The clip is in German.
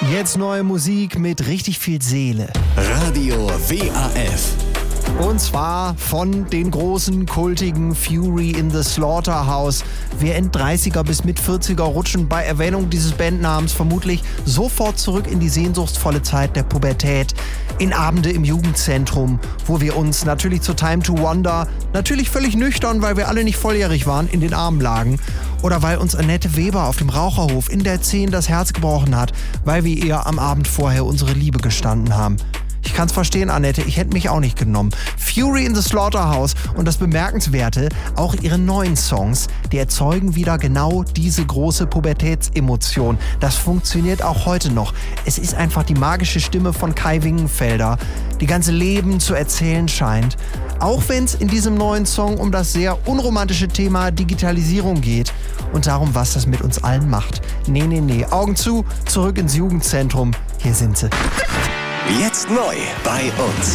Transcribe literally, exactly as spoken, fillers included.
Jetzt neue Musik mit richtig viel Seele. Radio W A F. Und zwar von den großen, kultigen Fury in the Slaughterhouse. Wir End-dreißiger bis Mit-vierziger rutschen bei Erwähnung dieses Bandnamens vermutlich sofort zurück in die sehnsuchtsvolle Zeit der Pubertät, in Abende im Jugendzentrum, wo wir uns natürlich zu Time to Wonder, natürlich völlig nüchtern, weil wir alle nicht volljährig waren, in den Armen lagen. Oder weil uns Annette Weber auf dem Raucherhof in der zehn das Herz gebrochen hat, weil wir ihr am Abend vorher unsere Liebe gestanden haben. Ich kann's verstehen, Annette, ich hätte mich auch nicht genommen. Fury in the Slaughterhouse und das Bemerkenswerte, auch ihre neuen Songs, die erzeugen wieder genau diese große Pubertätsemotion. Das funktioniert auch heute noch. Es ist einfach die magische Stimme von Kai Wingenfelder, die ganze Leben zu erzählen scheint. Auch wenn es in diesem neuen Song um das sehr unromantische Thema Digitalisierung geht und darum, was das mit uns allen macht. Nee, nee, nee, Augen zu, zurück ins Jugendzentrum. Hier sind sie. Jetzt neu bei uns.